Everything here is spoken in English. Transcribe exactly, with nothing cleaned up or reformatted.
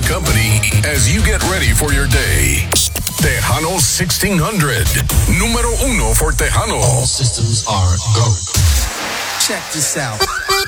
company as you get ready for your day. Tejano sixteen hundred. Número uno for Tejano. All systems are go. Check this out.